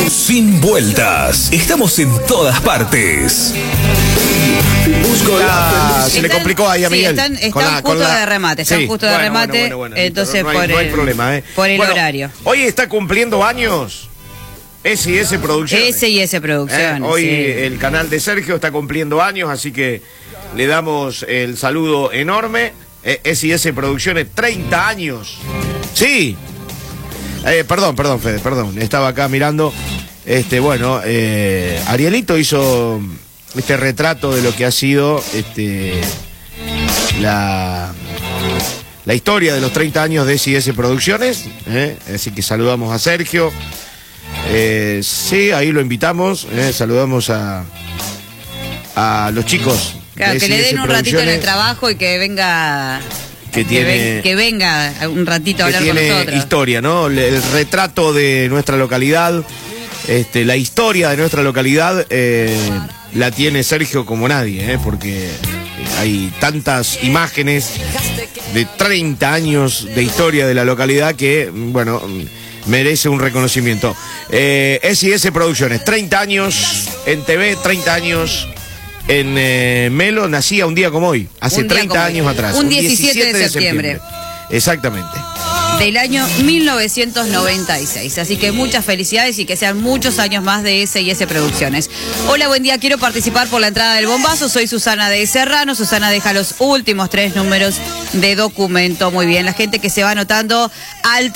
Sin vueltas. Estamos en todas partes. Se le complicó ahí a Miguel. Están justo de remate. Están justo de remate. Bueno. Entonces, no hay problema, por el horario. Hoy está cumpliendo años S&S Producciones. S&S Producciones. Hoy el canal de Sergio está cumpliendo años, así que le damos el saludo enorme. S&S Producciones, 30 años. Sí. Perdón, Fede, perdón. Estaba acá mirando. Arielito hizo este retrato de lo que ha sido la historia de los 30 años de S&S Producciones. Así que saludamos a Sergio. Sí, ahí lo invitamos. Saludamos a los chicos. Claro, que le den un ratito en el trabajo y que venga. Que venga un ratito a hablar con nosotros. Tiene historia, ¿no? El retrato de nuestra localidad, la historia de nuestra localidad la tiene Sergio como nadie, porque hay tantas imágenes de 30 años de historia de la localidad que, bueno, merece un reconocimiento. S&S Producciones, 30 años en TV, 30 años en Melo. Nacía un día como hoy, hace 30 años atrás. Un 17 de septiembre. Exactamente. Del año 1996. Así que muchas felicidades y que sean muchos años más de S&S Producciones. Hola, buen día. Quiero participar por la entrada del bombazo. Soy Susana de Serrano. Susana deja los últimos 3 números de documento. Muy bien. La gente que se va anotando al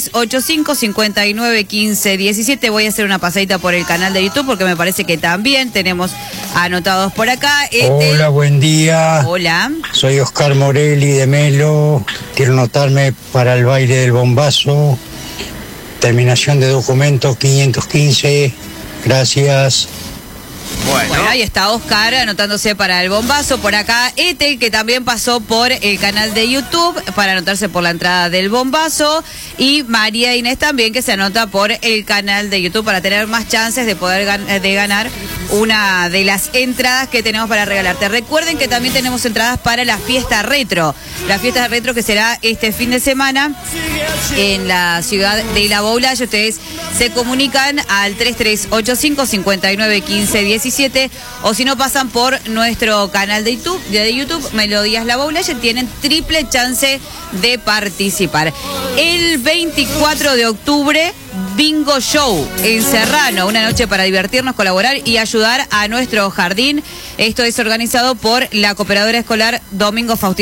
3385-5915-17. Voy a hacer una pasadita por el canal de YouTube porque me parece que también tenemos anotados por acá. Hola, buen día. Hola. Soy Oscar Morelli de Melo. Quiero anotarme para el baile del bombazo. Terminación de documento 515. Gracias. Bueno, ahí está Oscar anotándose para el bombazo. Por acá Ethel, que también pasó por el canal de YouTube para anotarse por la entrada del bombazo. Y María Inés también, que se anota por el canal de YouTube para tener más chances de poder ganar una de las entradas que tenemos para regalarte. Recuerden que también tenemos entradas para la fiesta retro. La fiesta retro que será este fin de semana en la ciudad de La Boulaya. Ustedes se comunican al 3385-5915-17 o si no pasan por nuestro canal de YouTube Melodías La Boulaya, tienen triple chance de participar. El 24 de octubre, Bingo Show en Serrano, una noche para divertirnos, colaborar y ayudar a nuestro jardín. Esto es organizado por la Cooperadora Escolar Domingo Faustino